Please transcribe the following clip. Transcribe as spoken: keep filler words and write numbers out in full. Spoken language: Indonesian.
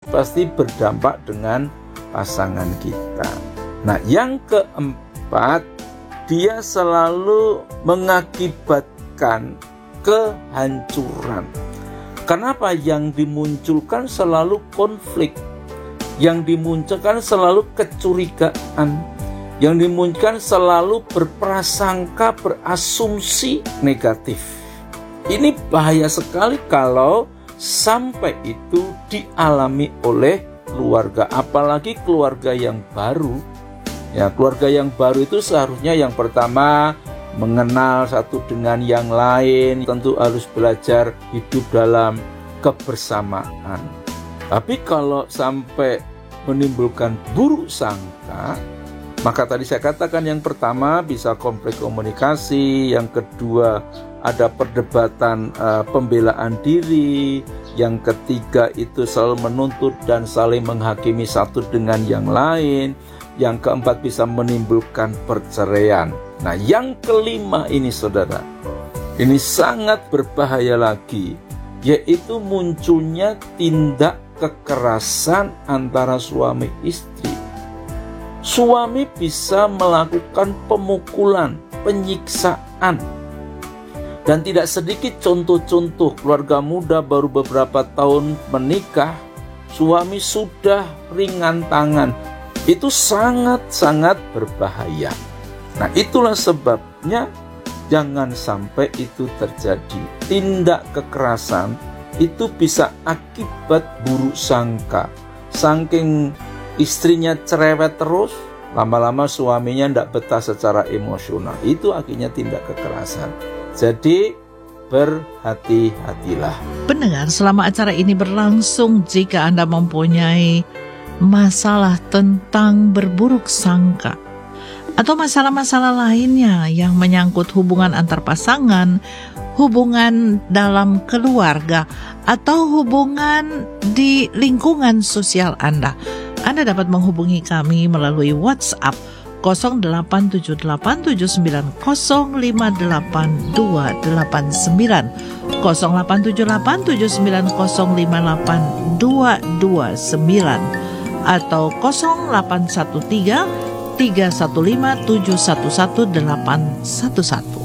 pasti berdampak dengan pasangan kita. Nah, yang keempat, dia selalu mengakibatkan kehancuran. Kenapa? Yang dimunculkan selalu konflik, yang dimunculkan selalu kecurigaan, yang dimunculkan selalu berprasangka, berasumsi negatif. Ini bahaya sekali kalau sampai itu dialami oleh keluarga, apalagi keluarga yang baru. Ya, keluarga yang baru itu seharusnya yang pertama mengenal satu dengan yang lain, tentu harus belajar hidup dalam kebersamaan. Tapi kalau sampai menimbulkan buruk sangka, maka tadi saya katakan yang pertama bisa konflik komunikasi, yang kedua ada perdebatan uh, pembelaan diri, yang ketiga itu selalu menuntut dan saling menghakimi satu dengan yang lain, yang keempat bisa menimbulkan perceraian. Nah, yang kelima ini saudara, ini sangat berbahaya lagi, yaitu munculnya tindak kekerasan antara suami istri. Suami bisa melakukan pemukulan, penyiksaan, dan tidak sedikit contoh-contoh keluarga muda baru beberapa tahun menikah, suami sudah ringan tangan. Itu sangat-sangat berbahaya. Nah, itulah sebabnya jangan sampai itu terjadi. Tindak kekerasan itu bisa akibat buruk sangka. Saking istrinya cerewet terus, lama-lama suaminya tidak betah secara emosional. Itu akhirnya tindak kekerasan. Jadi berhati-hatilah. Pendengar, selama acara ini berlangsung, jika Anda mempunyai masalah tentang berburuk sangka atau masalah-masalah lainnya yang menyangkut hubungan antar pasangan, hubungan dalam keluarga, atau hubungan di lingkungan sosial Anda, Anda dapat menghubungi kami melalui WhatsApp nol delapan tujuh delapan tujuh sembilan nol lima delapan dua delapan sembilan, nol delapan tujuh delapan tujuh sembilan nol lima delapan dua dua sembilan, atau nol delapan satu tiga tiga satu lima tujuh satu satu delapan satu satu.